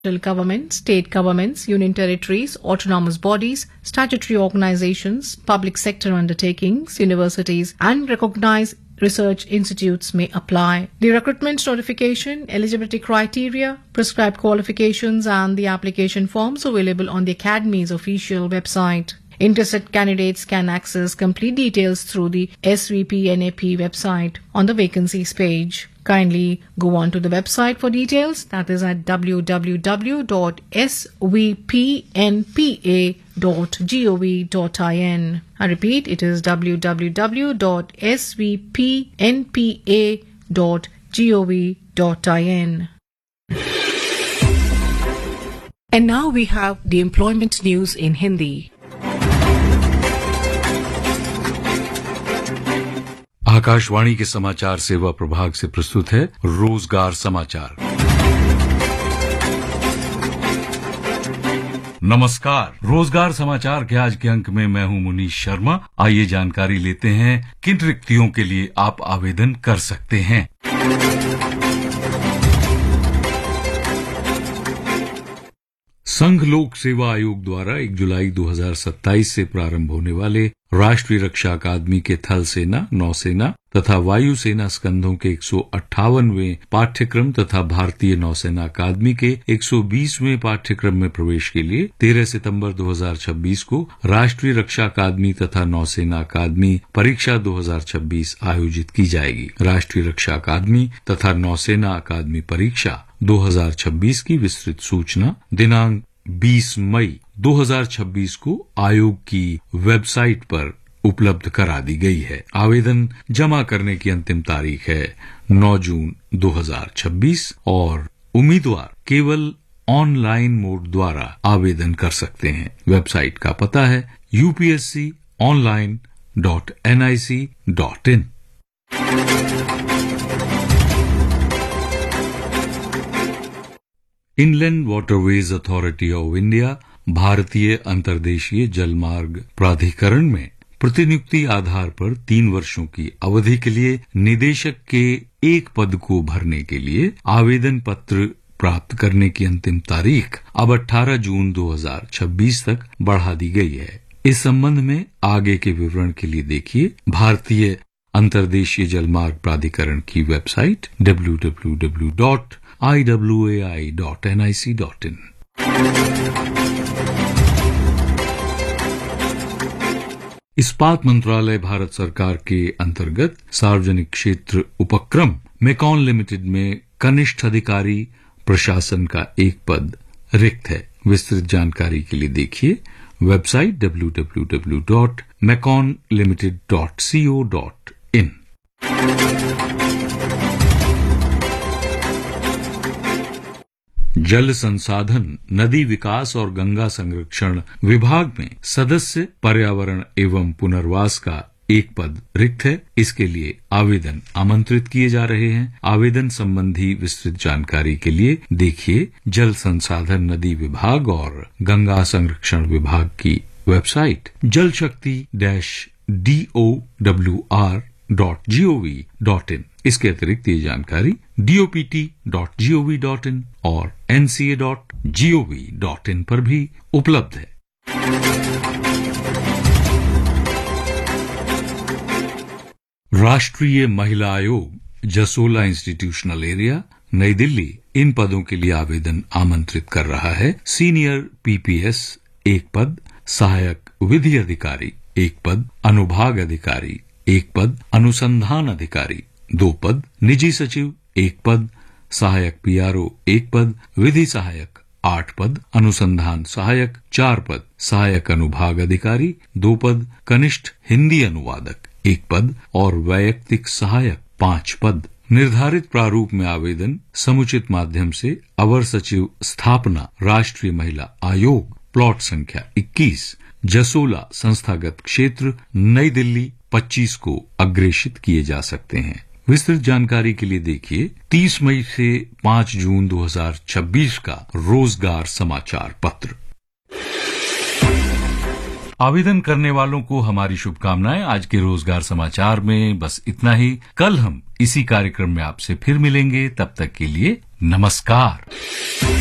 Central government, state governments, union territories, autonomous bodies, statutory organizations, public sector undertakings, universities, and recognized research institutes may apply. The recruitment notification, eligibility criteria, prescribed qualifications, and the application forms available on the Academy's official website. Interested candidates can access complete details through the SVP-NAP website on the vacancies page. Kindly go on to the website for details. That is at www.svpnpa.gov.in. I repeat, it is www.svpnpa.gov.in. And now we have the employment news in Hindi. Akashvani के समाचार सेवा प्रभाग से प्रस्तुत है रोजगार समाचार। नमस्कार, रोजगार समाचार के आज के अंक में मैं हूं मुनीश शर्मा। आइए जानकारी लेते हैं किन रिक्तियों के लिए आप आवेदन कर सकते हैं। संघ लोक सेवा आयोग द्वारा 1 जुलाई 2027 से प्रारंभ होने वाले राष्ट्रीय रक्षा अकादमी के थल सेना, नौसेना तथा वायुसेना स्कंधों के 158वें पाठ्यक्रम तथा भारतीय नौसेना अकादमी के 120वें पाठ्यक्रम में प्रवेश के लिए 13 सितंबर 2026 को राष्ट्रीय रक्षा अकादमी तथा नौसेना अकादमी परीक्षा 2026 आयोजित की जाएगी। राष्ट्रीय रक्षा अकादमी तथा नौसेना अकादमी परीक्षा 2026 की विस्तृत सूचना दिनांक 20 मई 2026 को आयोग की वेबसाइट पर उपलब्ध करा दी गई है। आवेदन जमा करने की अंतिम तारीख है 9 जून 2026 और उम्मीदवार केवल ऑनलाइन मोड द्वारा आवेदन कर सकते हैं। वेबसाइट का पता है upsconline.nic.in। Inland waterways authority of India भारतीय अंतर्देशीय जलमार्ग प्राधिकरण में प्रतिनियुक्ति आधार पर 3 वर्षों की अवधि के लिए निदेशक के एक पद को भरने के लिए आवेदन पत्र प्राप्त करने की अंतिम तारीख अब 18 जून 2026 तक बढ़ा दी गई है। इस संबंध में आगे के विवरण के लिए देखिए भारतीय अंतर्देशीय जलमार्ग प्राधिकरण की वेबसाइट www.iwai.nic.in। इस्पात मंत्रालय भारत सरकार के अंतर्गत सार्वजनिक क्षेत्र उपक्रम मेकॉन लिमिटेड में कनिष्ठ अधिकारी प्रशासन का एक पद रिक्त है। विस्तृत जानकारी के लिए देखिए वेबसाइट www.meconlimited.co.in। जल संसाधन, नदी विकास और गंगा संरक्षण विभाग में सदस्य पर्यावरण एवं पुनर्वास का एक पद रिक्त है। इसके लिए आवेदन आमंत्रित किए जा रहे हैं। आवेदन संबंधी विस्तृत जानकारी के लिए देखिए जल संसाधन नदी विभाग और गंगा संरक्षण विभाग की वेबसाइट jalshakti-dowr.gov.in। इसके अतिरिक्त ये जानकारी dopt.gov.in और nca.gov.in पर भी उपलब्ध है। राष्ट्रीय महिला आयोग जसोला इंस्टीट्यूशनल एरिया नई दिल्ली इन पदों के लिए आवेदन आमंत्रित कर रहा है। सीनियर पीपीएस एक पद, सहायक विधि अधिकारी एक पद, अनुभाग अधिकारी एक पद, अनुसंधान अधिकारी 2 पद, निजी सचिव एक पद, सहायक पीआरओ एक पद, विधि सहायक 8 पद, अनुसंधान सहायक 4 पद, सहायक अनुभाग अधिकारी 2 पद, कनिष्ठ हिंदी अनुवादक 1 पद और वैयक्तिक सहायक 5 पद। निर्धारित प्रारूप में आवेदन समुचित माध्यम से अवर सचिव स्थापना राष्ट्रीय महिला आयोग प्लॉट संख्या 21 जसोला संस्थागत क्षेत्र नई दिल्ली 25 को अग्रेषित किए जा सकते हैं। विस्तृत जानकारी के लिए देखिए 30 मई से 5 जून 2026 का रोजगार समाचार पत्र। आवेदन करने वालों को हमारी शुभकामनाएं। आज के रोजगार समाचार में बस इतना ही। कल हम इसी कार्यक्रम में आपसे फिर मिलेंगे। तब तक के लिए नमस्कार।